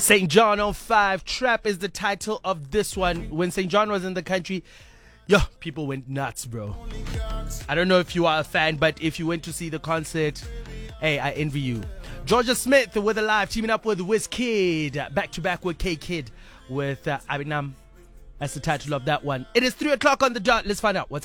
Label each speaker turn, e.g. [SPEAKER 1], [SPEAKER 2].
[SPEAKER 1] St. John on 5. Trap is the title of this one. When St. John was in the country, people went nuts, bro. I don't know if you are a fan, but if you went to see the concert, hey, I envy you. Georgia Smith with Alive, teaming up with Wizkid, back to back with K-Kid with Abinam. That's the title of that one. It is 3 o'clock on the dot. Let's find out what's